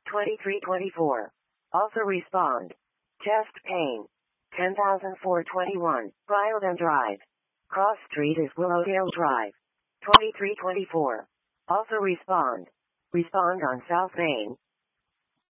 2324. Also respond. Chest pain. 10,421. Bioden Drive. Cross Street is Willowdale Drive. 2324. Also respond. Respond on South Main.